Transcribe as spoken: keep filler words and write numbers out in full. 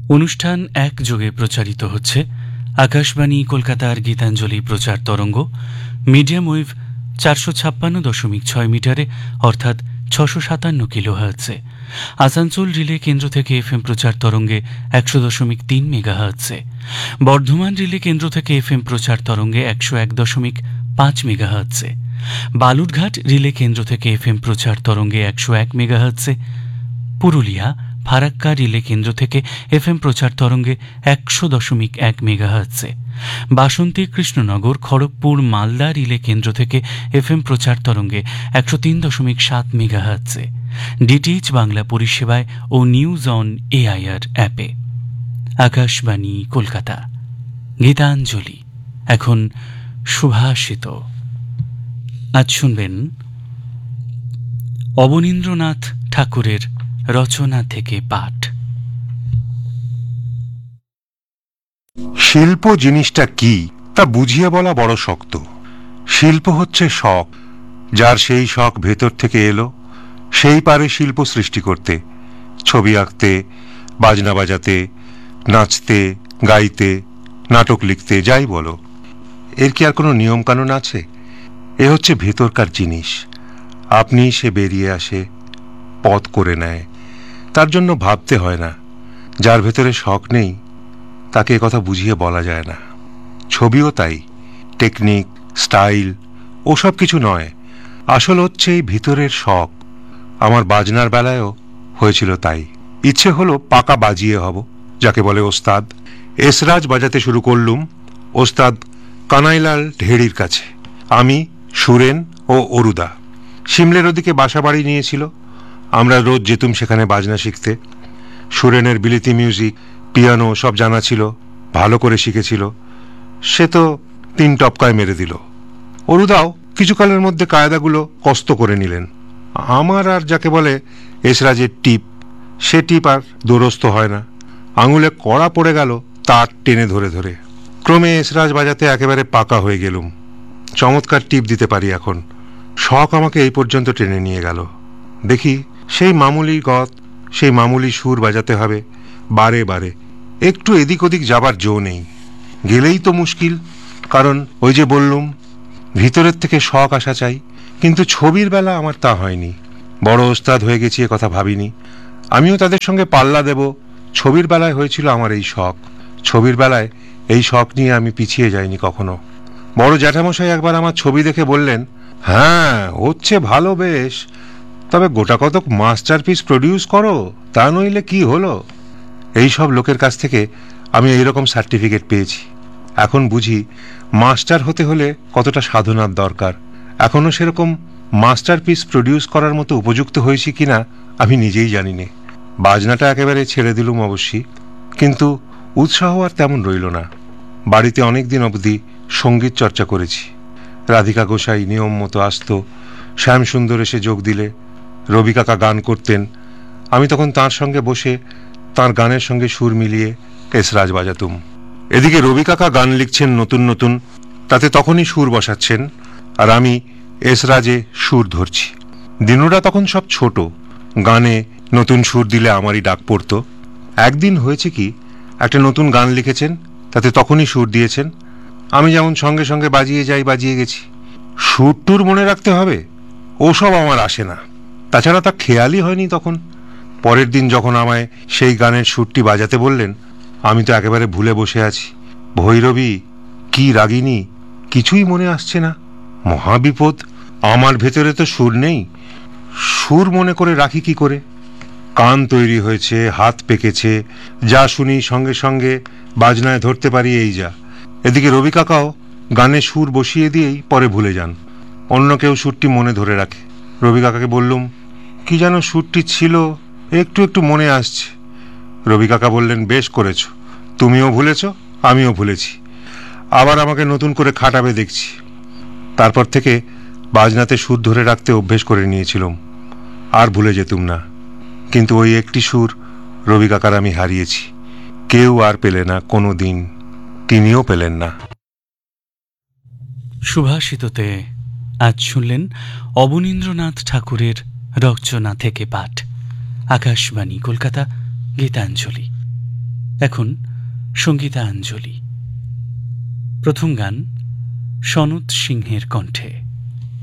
অনুষ্ঠান একযোগে প্রচারিত হচ্ছে আকাশবাণী কলকাতার গীতাঞ্জলি প্রচার তরঙ্গ মিডিয়াম ওয়েভ চারশো ছাপ্পান্ন দশমিক ছয় মিটারে অর্থাৎ ছশো সাতান্ন কিলোহার্টজে, আসানসোল রিলে কেন্দ্র থেকে এফ এম প্রচার তরঙ্গে একশো দশমিক তিন মেগাহার্টজে, বর্ধমান রিলে কেন্দ্র থেকে এফ এম প্রচার তরঙ্গে একশো এক দশমিক পাঁচ মেগাহার্টজে, বালুরঘাট রিলে কেন্দ্র থেকে এফ এম প্রচার তরঙ্গে একশো এক মেগাহার্টজে, পুরুলিয়া ফারাক্কা রিলে কেন্দ্র থেকে এফ এম প্রচার তরঙ্গে একশো দশমিক এক মেগাহার্টজে, বাসন্তী কৃষ্ণনগর খড়গপুর মালদা রিলে কেন্দ্র থেকে এফ এম প্রচার তরঙ্গে একশো তিন দশমিক সাত মেগাহার্টজে, ডিটিএইচ বাংলা পরিষেবায় ও নিউজ অন এআইআর অ্যাপে। আকাশবাণী কলকাতা, গীতাঞ্জলি, এখন সুভাষিত। আজ শুনবেন অবনীন্দ্রনাথ ঠাকুরের রচনা থেকে পাঠ। শিল্প জিনিসটা কি তা বুঝিয়ে বলা বড় শক্ত। শিল্প হচ্ছে শখ, যার সেই শখ ভেতর থেকে এলো সেই পারে শিল্প সৃষ্টি করতে, ছবি আঁকতে, বাজনা বাজাতে, নাচতে, গাইতে, নাটক লিখতে, যাই বলো। এর কি আর কোনো নিয়মকানুন আছে? এ হচ্ছে ভেতরকার জিনিস, আপনি সে বেরিয়ে আসে, পথ করে নেয়। তার জন্য ভাবতে হয় না। যার ভেতরে শখ নেই তাকে কথা বুঝিয়ে বলা যায় না। ছবিও তাই, টেকনিক, স্টাইল ওসব কিছু নয়, আসল হচ্ছে এই ভিতরের শখ। আমার বাজনার বেলায়ও হয়েছিল তাই। ইচ্ছে হলো পাকা বাজিয়ে হব, যাকে বলে ওস্তাদ। এসরাজ বাজাতে শুরু করলুম ওস্তাদ কানাইলাল ঢেড়ির কাছে। আমি, সুরেন ও অরুদা। সিমলের ওদিকে বাসা বাড়ি নিয়েছিল। আমরা রোজ যেতুম সেখানে বাজনা শিখতে। সুরেনের বিলিতি মিউজিক, পিয়ানো সব জানা ছিল, ভালো করে শিখেছিল। সে তো তিন টপকায় মেরে দিল। অরুদাও কিছুকালের মধ্যে কায়দাগুলো কষ্ট করে নিলেন। আমার আর যাকে বলে এসরাজের টিপ, সে টিপ আর দোরস্ত হয় না। আঙুলে কড়া পড়ে গেল তার টেনে ধরে ধরে। ক্রমে এসরাজ বাজাতে একেবারে পাকা হয়ে গেলুম। চমৎকার টিপ দিতে পারি এখন। শখ আমাকে এই পর্যন্ত টেনে নিয়ে গেল। দেখি সেই মামুলি গত, সেই মামুলি সুর বাজাতে হবে বারে বারে। একটু এদিক ওদিক যাবার জো নেই। গেলেই তো মুশকিল, কারণ ওই যে বললুম ভিতরের থেকে শখ আসা চাই। কিন্তু ছবির বেলা আমার তা হয়নি। বড় ওস্তাদ হয়ে গেছি এ কথা ভাবিনি। আমিও তাদের সঙ্গে পাল্লা দেব। ছবির বেলায় হয়েছিল আমার এই শখ। ছবির বেলায় এই শখ নিয়ে আমি পিছিয়ে যাইনি কখনো। বড় জ্যাঠামশাই একবার আমার ছবি দেখে বললেন, হ্যাঁ হচ্ছে ভালো বেশ, তবে গোটা কতক মাস্টারপিস প্রডিউস করো, তা নইলে কি হলো। এই সব লোকের কাছ থেকে আমি এইরকম সার্টিফিকেট পেয়েছি। এখন বুঝি মাস্টার হতে হলে কতটা সাধনার দরকার। এখনো সেরকম মাস্টারপিস প্রডিউস করার মতো উপযুক্ত হয়েছি কিনা আমি নিজেই জানি নে। বাজনাটা একেবারে ছেড়ে দিলুম অবশ্যই, কিন্তু উৎসাহ আর তেমন রইল না। বাড়িতে অনেক দিন অবধি সঙ্গীত চর্চা করেছি। রাধিকা গোসাই নিয়ম মতো আসত, শ্যামসুন্দর এসে যোগ দিলে, রবি কাকা গান করতেন। আমি তখন তার সঙ্গে বসে তার গানের সঙ্গে সুর মিলিয়ে এসরাজ বাজাতুম। এদিকে রবি কাকা গান লিখছেন নতুন নতুন, তাতে তখনই সুর বসাচ্ছেন, আর আমি এসরাজে সুর ধরছি। দিনুরা তখন সব ছোট, গানে নতুন সুর দিলে আমারই ডাক পড়ত। একদিন হয়েছে কি, একটা নতুন গান লিখেছেন, তাতে তখনই সুর দিয়েছেন। আমি যেমন সঙ্গে সঙ্গে বাজিয়ে যাই, বাজিয়ে গেছি। সুর টুর মনে রাখতে হবে ওসব আমার আসে না। তাছাড়া তা খেয়ালই হয়নি তখন। পরের দিন যখন আমায় সেই গানের সুরটি বাজাতে বললেন, আমি তো একেবারে ভুলে বসে আছি। ভৈরবী কি রাগিনী কিছুই মনে আসছে না। মহাবিপদ, আমার ভেতরে তো সুর নেই। সুর মনে করে রাখি কি করে? কান তৈরি হয়েছে, হাত পেকেছে, যা শুনি সঙ্গে সঙ্গে বাজনায় ধরতে পারি, এই যা। এদিকে রবি কাকাও গানে সুর বসিয়ে দিয়েই পরে ভুলে যান। অন্য কেউ সুরটি মনে ধরে রাখে। রবি কাকাকে বললুম, কি যেন সুরটি ছিল, একটু একটু মনে আসছে। রবি কাকা বললেন, বেশ করেছ, তুমিও ভুলেছ, আমিও ভুলেছি, আবার আমাকে নতুন করে খাটাবে দেখছি। তারপর থেকে বাজনাতে সুর ধরে রাখতে অভ্যেস করে নিয়েছিলাম, আর ভুলে যেতুম না। কিন্তু ওই একটি সুর রবি কাকার আমি হারিয়েছি। কেউ আর পেলে না কোনো দিন, তিনিও পেলেন না। সুভাষিততে আজ শুনলেন অবনীন্দ্রনাথ ঠাকুরের রচনা থেকে পাঠ। আকাশবাণী কলকাতা, গীতাঞ্জলি। এখন সঙ্গীতাঞ্জলি। প্রথম গান সনত সিংহের কণ্ঠে।